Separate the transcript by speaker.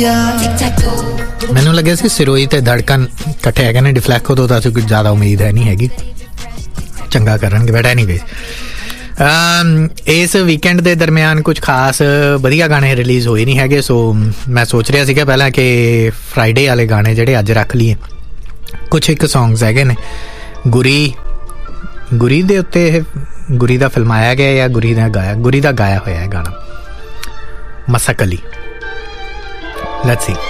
Speaker 1: ਮੈਨੂੰ ਲੱਗਿਆ ਸੀ ਸਿਰੋਈ ਤੇ ਧੜਕਨ ਇਕੱਠੇ ਹੈਗੇ ਨੇ, ਡਿਫਲੈਕੋ ਤੋਂ ਤਾਂ ਕੁਝ ਜ਼ਿਆਦਾ ਉਮੀਦ ਹੈ ਨਹੀਂ ਹੈਗੀ, ਚੰਗਾ ਕਰਨਗੇ ਬਟ ਐਨੀਵੇ। ਇਸ ਵੀਕਐਂਡ ਦੇ ਦਰਮਿਆਨ ਕੁਝ ਖਾਸ ਵਧੀਆ ਗਾਣੇ ਰਿਲੀਜ਼ ਹੋਏ ਨਹੀਂ ਹੈਗੇ, ਸੋ ਮੈਂ ਸੋਚ ਰਿਹਾ ਸੀਗਾ ਪਹਿਲਾਂ ਕਿ ਫਰਾਈਡੇ ਵਾਲੇ ਗਾਣੇ ਜਿਹੜੇ ਅੱਜ ਰੱਖ ਲਈਏ। ਕੁਛ ਇੱਕ ਸੌਂਗਸ ਹੈਗੇ ਨੇ ਗੁਰੀ ਦੇ ਉੱਤੇ, ਇਹ ਗੁਰੀ ਦਾ ਫਿਲਮਾਇਆ ਗਿਆ ਜਾਂ ਗੁਰੀ ਦਾ ਗਾਇਆ ਹੋਇਆ ਹੈ ਗਾਣਾ, ਮਸਕ ਅਲੀ। Let's see.